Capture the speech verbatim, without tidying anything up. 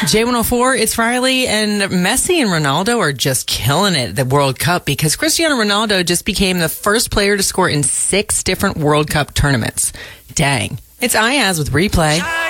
J one oh four, it's Riley, and Messi and Ronaldo are just killing it at the World Cup because Cristiano Ronaldo just became the first player to score in six different World Cup tournaments. Dang. It's Ayaz with Replay.